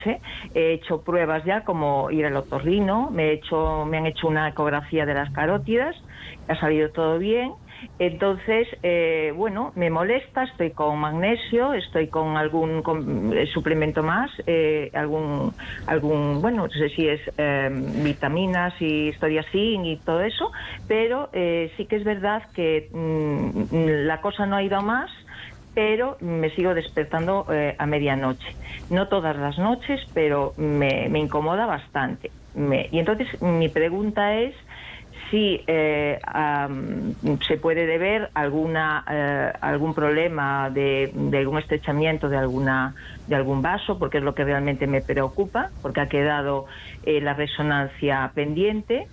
he hecho pruebas ya como ir al otorrino, me han hecho una ecografía de las carótidas, ha salido todo bien. Entonces, bueno, me molesta, estoy con magnesio, estoy con algún suplemento más, algún, bueno, no sé si es vitaminas y historia zinc y todo eso, pero sí que es verdad que la cosa no ha ido a más, pero me sigo despertando a medianoche. No todas las noches, pero me incomoda bastante. Y entonces mi pregunta es si se puede deber algún problema de algún estrechamiento de algún vaso, porque es lo que realmente me preocupa, porque ha quedado la resonancia pendiente.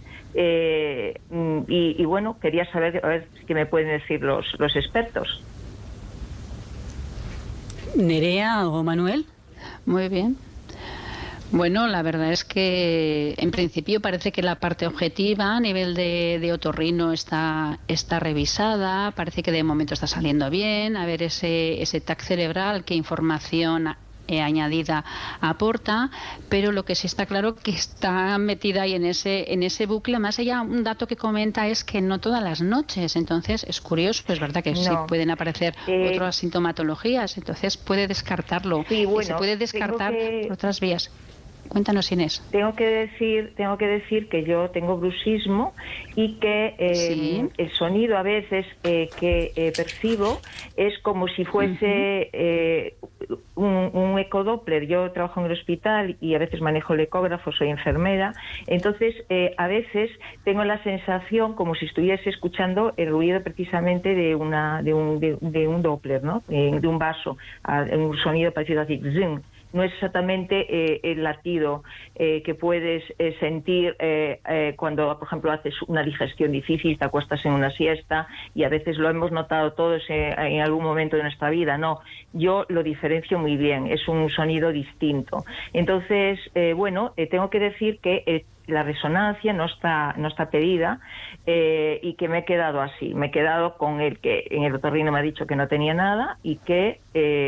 Y bueno, quería saber a ver qué me pueden decir los expertos. Nerea o Manuel. Muy bien. Bueno, la verdad es que en principio parece que la parte objetiva a nivel de otorrino está revisada, parece que de momento está saliendo bien, a ver ese TAC cerebral, qué información añadida aporta, pero lo que sí está claro que está metida ahí en ese bucle. Más allá, un dato que comenta es que no todas las noches, entonces es curioso, es verdad que sí pueden aparecer otras sintomatologías, entonces puede descartarlo, sí, bueno, y se puede descartar por otras vías. Cuéntanos, Inés. Tengo que decir que yo tengo bruxismo y que el sonido a veces que percibo es como si fuese un ecodoppler. Yo trabajo en el hospital y a veces manejo el ecógrafo, soy enfermera, entonces a veces tengo la sensación como si estuviese escuchando el ruido precisamente de un doppler, ¿no? De un vaso, un sonido parecido así, zing. No es exactamente el latido que puedes sentir cuando, por ejemplo, haces una digestión difícil, te acuestas en una siesta, y a veces lo hemos notado todos en algún momento de nuestra vida. No, yo lo diferencio muy bien, es un sonido distinto. Entonces, bueno, tengo que decir que la resonancia no está pedida, y que me he quedado así. Me he quedado con el que en el otorrino me ha dicho que no tenía nada y que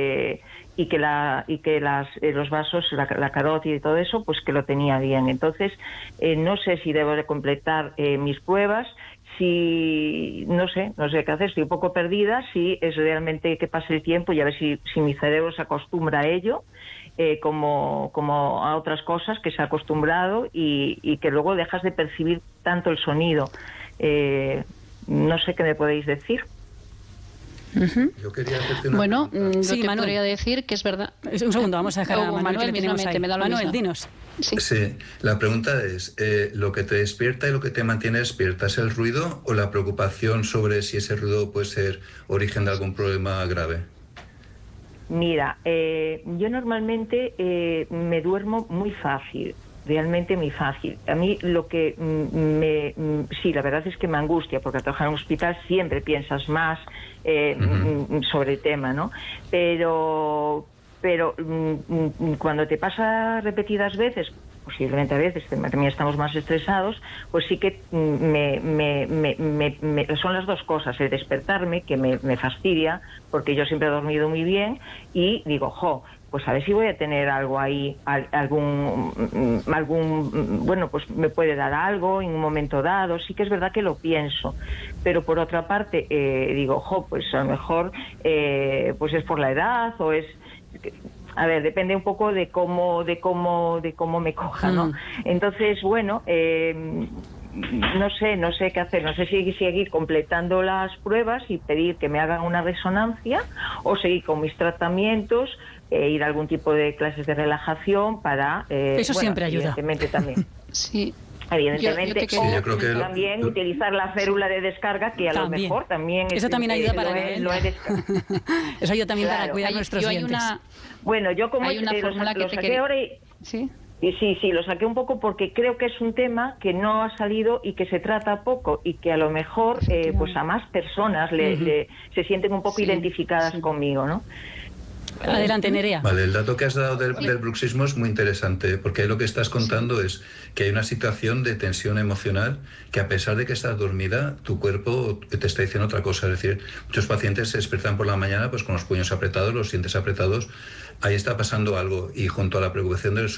los vasos, la carótida y todo eso, pues que lo tenía bien. Entonces, no sé si debo de completar mis pruebas, si no sé qué hacer, estoy un poco perdida, si es realmente que pase el tiempo y a ver si mi cerebro se acostumbra a ello, como a otras cosas que se ha acostumbrado, y que luego dejas de percibir tanto el sonido. No sé qué me podéis decir. Yo quería hacerte una yo sí, te Manuel, podría decir que es verdad. Un segundo, vamos a dejar a Manuel, que tenemos ahí. me da lo Manuel, mismo. dinos. Sí, la pregunta es, ¿lo que te despierta y lo que te mantiene despierta es el ruido o la preocupación sobre si ese ruido puede ser origen de algún problema grave? Mira, yo normalmente me duermo muy fácil, realmente muy fácil. A mí lo que sí, la verdad es que me angustia, porque al trabajar en un hospital siempre piensas más sobre el tema, ¿no? Pero cuando te pasa repetidas veces, posiblemente a veces también estamos más estresados, pues sí que son las dos cosas: el despertarme, que me fastidia, porque yo siempre he dormido muy bien, y digo, pues a ver si voy a tener algo ahí, algún bueno, pues me puede dar algo en un momento dado. Sí que es verdad que lo pienso, pero por otra parte digo, pues a lo mejor pues es por la edad, o es, a ver, depende un poco de cómo me coja, ¿no? Entonces, bueno, no sé qué hacer, no sé si seguir completando las pruebas y pedir que me hagan una resonancia, o seguir con mis tratamientos, ir a algún tipo de clases de relajación para... Eso siempre ayuda. Evidentemente también. Sí. Evidentemente, yo creo que también utilizar la férula de descarga, que a lo mejor también... Eso también ayuda para eso ayuda también para cuidar nuestros dientes. Bueno, yo como hay una fórmula que te saqué ahora ¿Sí? Y sí, lo saqué un poco porque creo que es un tema que no ha salido y que se trata poco, y que a lo mejor pues a más personas se sienten un poco identificadas conmigo, ¿no? Adelante, Nerea. Vale, el dato que has dado del bruxismo es muy interesante, porque ahí lo que estás contando es que hay una situación de tensión emocional que, a pesar de que estás dormida, tu cuerpo te está diciendo otra cosa. Es decir, muchos pacientes se despiertan por la mañana pues con los puños apretados, los dientes apretados. Ahí está pasando algo, y junto a la preocupación del